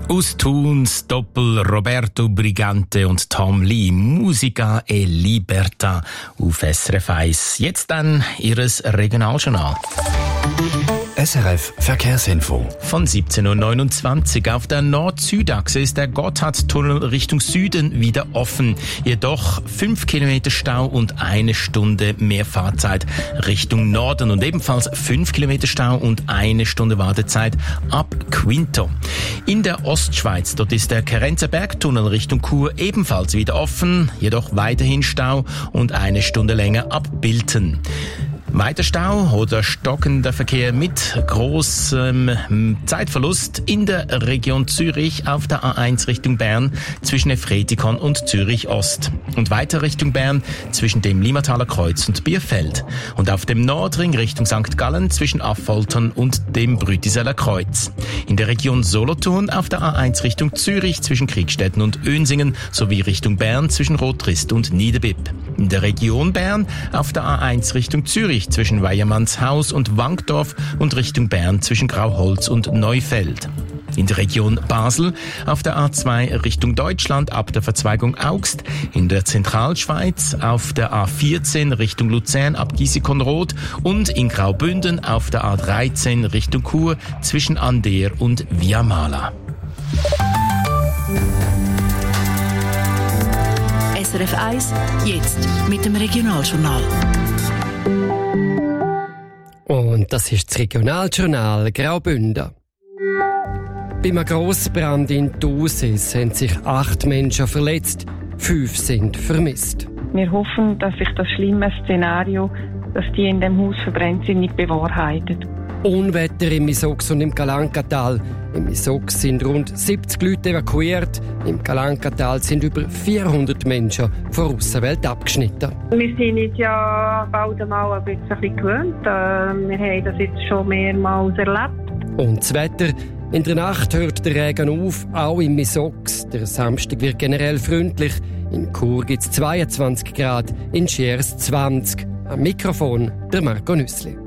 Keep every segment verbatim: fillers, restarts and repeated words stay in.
Aus Thuns Doppel Roberto Brigante und Tom Lee, Musica e Libertà auf S R F eins. Jetzt dann Ihres Regionaljournal. S R F Verkehrsinfo. Von siebzehn Uhr neunundzwanzig auf der Nord-Süd-Achse ist der Gotthardtunnel Richtung Süden wieder offen. Jedoch fünf Kilometer Stau und eine Stunde mehr Fahrzeit Richtung Norden und ebenfalls fünf Kilometer Stau und eine Stunde Wartezeit ab Quinto. In der Ostschweiz, dort ist der Kerenzer Bergtunnel Richtung Chur ebenfalls wieder offen, jedoch weiterhin Stau und eine Stunde länger ab Bilten. Weiter Stau oder stockender Verkehr mit großem Zeitverlust in der Region Zürich auf der A eins Richtung Bern zwischen Efretikon und Zürich Ost und weiter Richtung Bern zwischen dem Limmataler Kreuz und Bierfeld und auf dem Nordring Richtung Sankt Gallen zwischen Affoltern und dem Brütiseller Kreuz. In der Region Solothurn auf der A eins Richtung Zürich zwischen Kriegstetten und Önsingen sowie Richtung Bern zwischen Rotrist und Niederbipp. In der Region Bern auf der A eins Richtung Zürich zwischen Weiermannshaus und Wankdorf und Richtung Bern zwischen Grauholz und Neufeld. In der Region Basel auf der A zwei Richtung Deutschland ab der Verzweigung Augst, in der Zentralschweiz auf der A vierzehn Richtung Luzern ab Giesikonroth und in Graubünden auf der A dreizehn Richtung Chur zwischen Ander und Viamala. S R F eins, jetzt mit dem Regionaljournal. Und das ist das Regionaljournal Graubünden. Beim Grossbrand in Thusis haben sich acht Menschen verletzt, fünf sind vermisst. Wir hoffen, dass sich das schlimme Szenario, dass die in dem Haus verbrennt sind, nicht bewahrheitet. Unwetter im Misox und im Kalankatal. Im Misox sind rund siebzig Leute evakuiert. Im Kalankatal sind über vierhundert Menschen von der Aussenwelt abgeschnitten. Wir sind jetzt ja bald einmal ein bisschen gewöhnt. Wir haben das jetzt schon mehrmals erlebt. Und das Wetter. In der Nacht hört der Regen auf, auch im Misox. Der Samstag wird generell freundlich. In Chur gibt es zweiundzwanzig Grad, in Schiers zwanzig. Am Mikrofon der Marco Nüssli.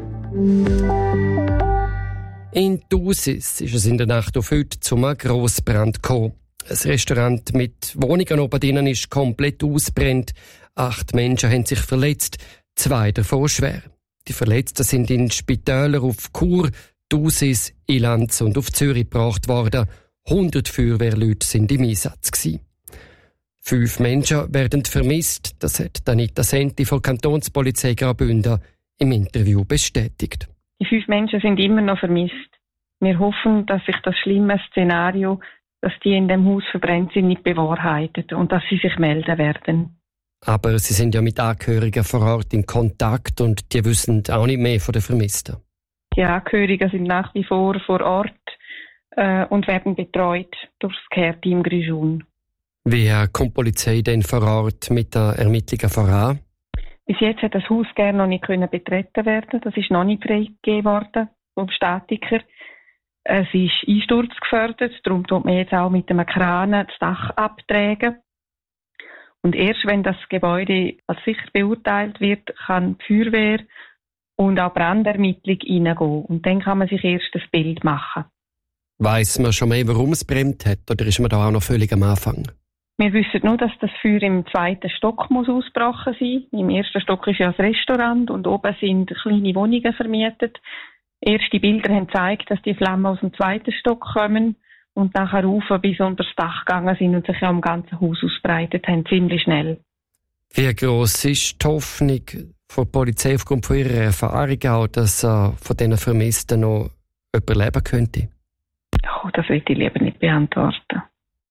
In Thusis ist es in der Nacht auf heute zum Grossbrand gekommen. Ein Restaurant mit Wohnungen oben drinnen ist komplett ausgebrannt. Acht Menschen haben sich verletzt, zwei davon schwer. Die Verletzten sind in Spitäler auf Chur, Thusis, Ilanz und auf Zürich gebracht worden. hundert Feuerwehrleute sind im Einsatz gewesen. Fünf Menschen werden vermisst, das hat Anita Senti von Kantonspolizei Graubünden im Interview bestätigt. Die fünf Menschen sind immer noch vermisst. Wir hoffen, dass sich das schlimme Szenario, dass die in dem Haus verbrennt sind, nicht bewahrheitet und dass sie sich melden werden. Aber sie sind ja mit Angehörigen vor Ort in Kontakt und die wissen auch nicht mehr von den Vermissten. Die Angehörigen sind nach wie vor vor Ort äh, und werden betreut durch das Care-Team Grischun. Wie kommt die Polizei denn vor Ort mit den Ermittlungen voran? Bis jetzt hat das Haus gerne noch nicht betreten werden. Das ist noch nicht freigegeben worden vom Statiker. Es ist einsturzgefährdet, darum tut man jetzt auch mit einem Kran das Dach abtragen. Und erst wenn das Gebäude als sicher beurteilt wird, kann die Feuerwehr und auch Brandermittlung reingehen. Und dann kann man sich erst das Bild machen. Weiss man schon mehr, warum es brennt hat, oder ist man da auch noch völlig am Anfang? Wir wissen nur, dass das Feuer im zweiten Stock muss ausgebrochen sein. Im ersten Stock ist ja das Restaurant und oben sind kleine Wohnungen vermietet. Erste Bilder haben gezeigt, dass die Flammen aus dem zweiten Stock kommen und nachher rauf bis unter das Dach gegangen sind und sich am ganzen Haus ausbreitet haben, ziemlich schnell. Wie gross ist die Hoffnung von der Polizei aufgrund von ihrer Erfahrung auch, dass äh, von diesen Vermissten noch jemand leben könnte? Oh, das will ich lieber nicht beantworten.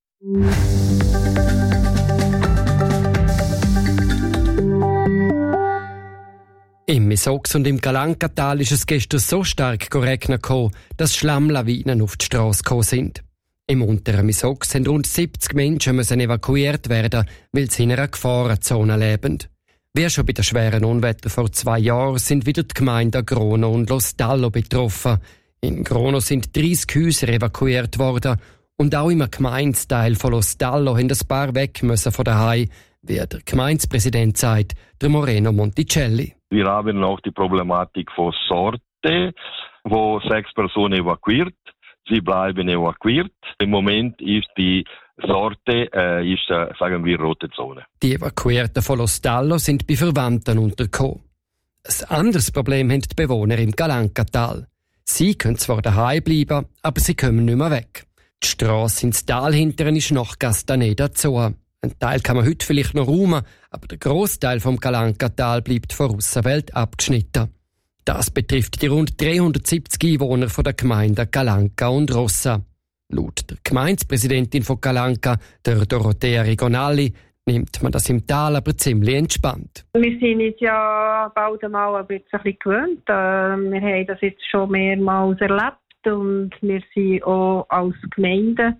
Im Misox und im Kalankatal ist es gestern so stark geregnet gekommen, dass Schlammlawinen auf die Strasse gekommen sind. Im unteren Misox sind rund siebzig Menschen müssen evakuiert werden, weil sie in einer Gefahrenzone leben. Wie schon bei den schweren Unwettern vor zwei Jahren sind wieder die Gemeinden Grono und Lostallo betroffen. In Grono sind dreissig Häuser evakuiert worden und auch im Gemeindesteil von Lostallo haben ein paar weg müssen von daheim, wie der Gemeindepräsident sagt, der Moreno Monticelli. Wir haben auch die Problematik von Sorte, wo sechs Personen evakuiert Sie bleiben evakuiert. Im Moment ist die Sorte, äh, ist, äh, sagen wir, rote Zone. Die Evakuierten von Lo Stallo sind bei Verwandten untergekommen. Ein anderes Problem haben die Bewohner im Calancatal. Sie können zwar daheim bleiben, aber sie kommen nicht mehr weg. Die Strasse ins Tal hinteren ist nach Castaneda zu. Ein Teil kann man heute vielleicht noch räumen, aber der Grossteil vom Calancatal bleibt von der Aussenwelt abgeschnitten. Das betrifft die rund dreihundertsiebzig Einwohner von der Gemeinden Calanca und Rossa. Laut der Gemeindepräsidentin von Calanca, der Dorothea Rigonalli, nimmt man das im Tal aber ziemlich entspannt. Wir sind uns ja bald einmal ein bisschen gewöhnt. Wir haben das jetzt schon mehrmals erlebt und wir sind auch als Gemeinde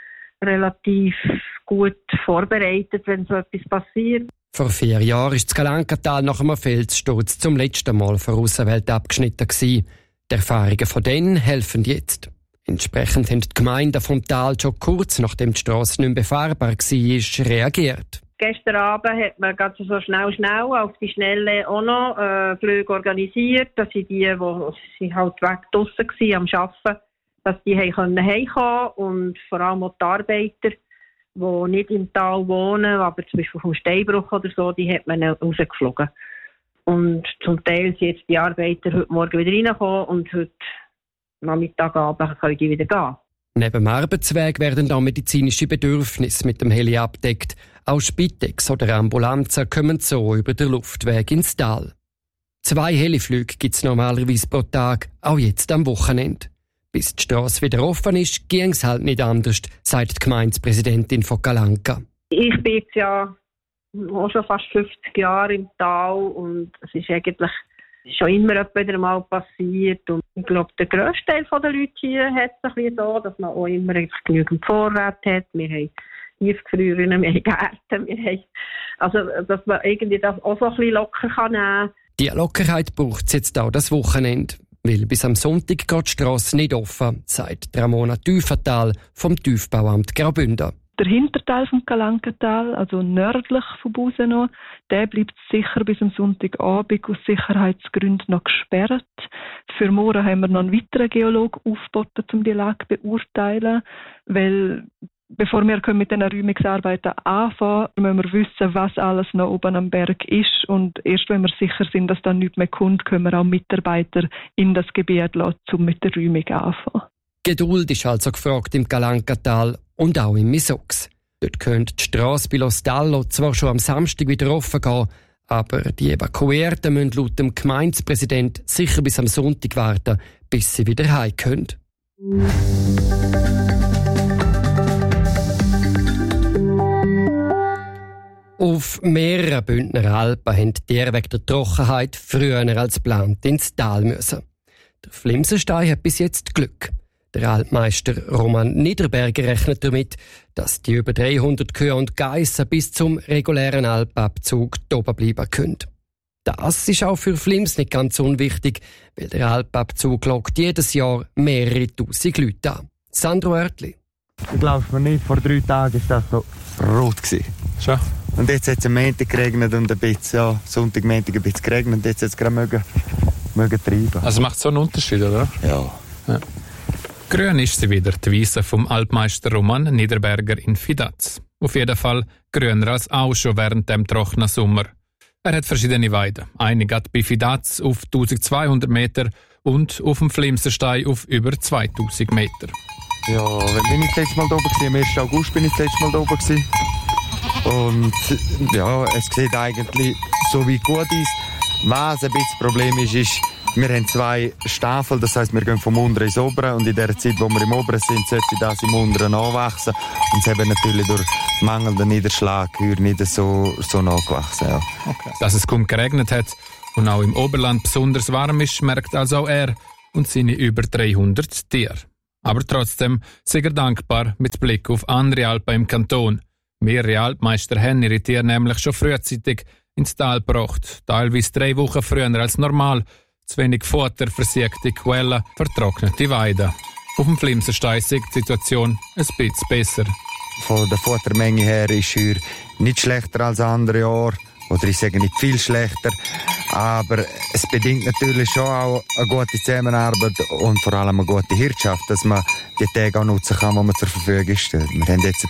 relativ gut vorbereitet, wenn so etwas passiert. Vor vier Jahren ist das Calancatal nach einem Felssturz zum letzten Mal von der Aussenwelt abgeschnitten gewesen. Die Erfahrungen von denen helfen jetzt. Entsprechend haben die Gemeinden vom Tal schon kurz nachdem die Strasse nicht mehr befahrbar war, reagiert. Gestern Abend hat man ganz so schnell, schnell auf die Schnelle auch noch äh, Flüge organisiert, dass sie die, die halt weg draussen waren am Arbeiten, dass die heimkommen können und vor allem auch die Arbeiter, die nicht im Tal wohnen, aber zum Beispiel vom Steinbruch oder so, die hat man rausgeflogen. Und zum Teil sind jetzt die Arbeiter heute Morgen wieder reingekommen und heute Nachmittagabend können die wieder gehen. Neben dem Arbeitsweg werden auch medizinische Bedürfnisse mit dem Heli abdeckt. Auch Spitex oder Ambulanzen kommen so über den Luftweg ins Tal. Zwei Heliflüge gibt es normalerweise pro Tag, auch jetzt am Wochenende. Bis die Strasse wieder offen ist, ging es halt nicht anders, sagt die Gemeindepräsidentin von Calanca. Ich bin jetzt ja auch schon fast fünfzig Jahre im Tal und es ist eigentlich schon immer wieder mal passiert. Und ich glaube, der grösste Teil der Leute hier hat es ein bisschen so, dass man auch immer genügend Vorrat hat. Wir haben Tiefgefrierungen, wir haben Gärten, wir haben, also, dass man irgendwie das auch so ein bisschen locker kann nehmen kann. Die Lockerheit braucht es jetzt auch das Wochenende. Weil bis am Sonntag geht die Strasse nicht offen, sagt Ramona Tüfenthal vom Tiefbauamt Graubünden. Der Hinterteil vom Calancatal, also nördlich von Buseno, der bleibt sicher bis am Sonntagabend aus Sicherheitsgründen noch gesperrt. Für morgen haben wir noch einen weiteren Geologen aufgeboten, um die Lage zu beurteilen, weil bevor wir mit diesen Räumungsarbeiten anfangen, müssen wir wissen, was alles noch oben am Berg ist. Und erst wenn wir sicher sind, dass da nichts mehr kommt, können wir auch Mitarbeiter in das Gebiet lassen, um mit der Räumung anfangen. Geduld ist also gefragt im Calancatal und auch im Misox. Dort könnte die Strasse bei Lo Stallo zwar schon am Samstag wieder offen gehen, aber die Evakuierten müssen laut dem Gemeindepräsident sicher bis am Sonntag warten, bis sie wieder heim können. Auf mehreren Bündner Alpen haben die Tiere wegen der Trockenheit früher als geplant ins Tal müssen. Der Flimsenstein hat bis jetzt Glück. Der Altmeister Roman Niederberger rechnet damit, dass die über dreihundert Kühe und Geissen bis zum regulären Alpabzug oben bleiben können. Das ist auch für Flims nicht ganz unwichtig, weil der Alpabzug lockt jedes Jahr mehrere tausend Leute an. Sandro Oertli. Ich glaube mir nicht, vor drei Tagen war das so rot. Schon? Und jetzt hat es am Montag geregnet und ein bisschen, ja, Sonntag, Montag ein bisschen geregnet und jetzt hat es gerade mögen, mögen treiben. Also macht so einen Unterschied, oder? Ja. ja. Grün ist sie wieder, die Wiese vom Altmeister Roman Niederberger in Fidaz. Auf jeden Fall grüner als auch schon während dem trockenen Sommer. Er hat verschiedene Weiden. Eine geht bei Fidaz auf eintausendzweihundert Meter und auf dem Flimsenstein auf über zweitausend Meter. Ja, wenn bin ich das letzte Mal da oben gewesen? Am ersten August bin ich das letzte Mal da oben gewesen. Und ja, es sieht eigentlich so wie gut aus. Was ein bisschen das Problem ist, ist, wir haben zwei Staffeln, das heisst, wir gehen vom Unteren ins Obere und in der Zeit, wo wir im Oberen sind, sollte das im Unteren nachwachsen. Und es haben natürlich durch mangelnden Niederschlag nicht so, so nachgewachsen. Ja. Okay. Dass es kaum geregnet hat und auch im Oberland besonders warm ist, merkt also auch er und seine über dreihundert Tiere. Aber trotzdem sind er dankbar mit Blick auf andere Alpen im Kanton. Mehrere Alpmeister haben ihre Tiere nämlich schon frühzeitig ins Tal gebracht, teilweise drei Wochen früher als normal. Zu wenig Futter, versiegte Quellen, vertrocknete Weiden. Auf dem Flimsenstein ist die Situation ein bisschen besser. Von der Futtermenge her ist er nicht schlechter als andere Jahre. Oder ich sage nicht viel schlechter. Aber es bedingt natürlich schon auch eine gute Zusammenarbeit und vor allem eine gute Hirtschaft, dass man die Tage auch nutzen kann, die man zur Verfügung stellt. Wir haben jetzt